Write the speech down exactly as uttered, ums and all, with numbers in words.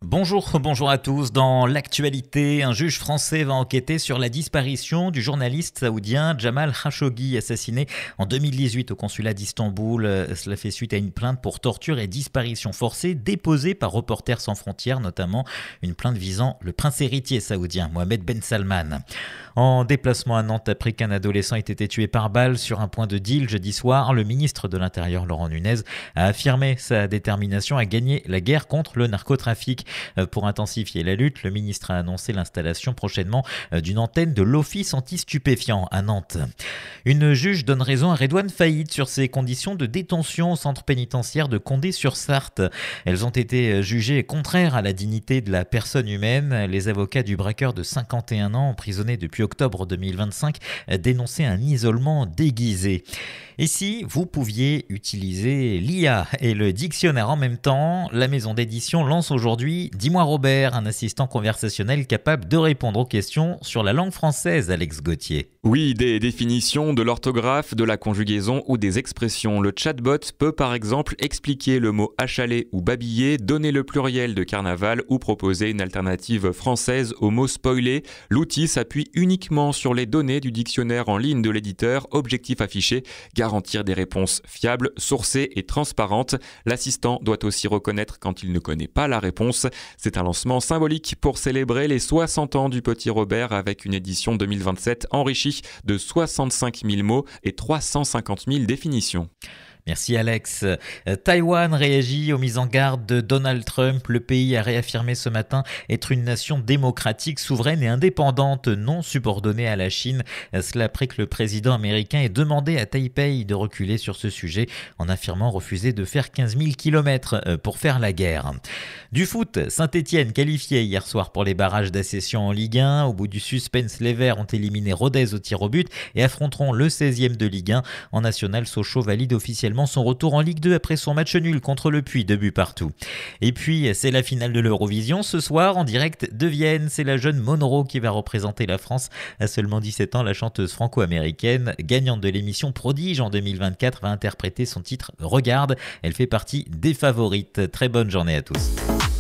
Bonjour, bonjour à tous. Dans l'actualité, un juge français va enquêter sur la disparition du journaliste saoudien Jamal Khashoggi, assassiné en deux mille dix-huit au consulat d'Istanbul. Cela fait suite à une plainte pour torture et disparition forcée déposée par Reporters sans frontières, notamment une plainte visant le prince héritier saoudien Mohammed Ben Salman. En déplacement à Nantes après qu'un adolescent ait été tué par balle sur un point de deal jeudi soir, le ministre de l'Intérieur Laurent Nunez a affirmé sa détermination à gagner la guerre contre le narcotrafic. Pour intensifier la lutte, le ministre a annoncé l'installation prochainement d'une antenne de l'Office anti-stupéfiants à Nantes. Une juge donne raison à Redouane Faïd sur ses conditions de détention au centre pénitentiaire de Condé-sur-Sarthe. Elles ont été jugées contraires à la dignité de la personne humaine. Les avocats du braqueur de cinquante et un ans, emprisonné depuis octobre deux mille vingt-cinq, dénonçaient un isolement déguisé. Et si vous pouviez utiliser l'I A et le dictionnaire en même temps, la maison d'édition lance aujourd'hui Dis-moi Robert, un assistant conversationnel capable de répondre aux questions sur la langue française, Alex Gauthier. Oui, des définitions, de l'orthographe, de la conjugaison ou des expressions. Le chatbot peut par exemple expliquer le mot achaler ou babiller, donner le pluriel de carnaval ou proposer une alternative française au mot spoiler. L'outil s'appuie uniquement sur les données du dictionnaire en ligne de l'éditeur. Objectif affiché, garantir des réponses fiables, sourcées et transparentes. L'assistant doit aussi reconnaître quand il ne connaît pas la réponse. C'est un lancement symbolique pour célébrer les soixante ans du petit Robert avec une édition deux mille vingt-sept enrichie de soixante-cinq mille mots et trois cent cinquante mille définitions. Merci Alex. Taïwan réagit aux mises en garde de Donald Trump. Le pays a réaffirmé ce matin être une nation démocratique, souveraine et indépendante, non subordonnée à la Chine. Cela après que le président américain ait demandé à Taipei de reculer sur ce sujet en affirmant refuser de faire quinze mille kilomètres pour faire la guerre. Du foot, Saint-Étienne qualifié hier soir pour les barrages d'accession en Ligue un. Au bout du suspense, les Verts ont éliminé Rodez au tir au but et affronteront le seizième de Ligue un. En national, Sochaux valide officiellement son retour en Ligue deux après son match nul contre le Puy, deux buts partout. Et puis, c'est la finale de l'Eurovision ce soir en direct de Vienne. C'est la jeune Monroe qui va représenter la France. À seulement dix-sept ans, la chanteuse franco-américaine, gagnante de l'émission Prodige en deux mille vingt-quatre, va interpréter son titre Regarde. Elle fait partie des favorites. Très bonne journée à tous.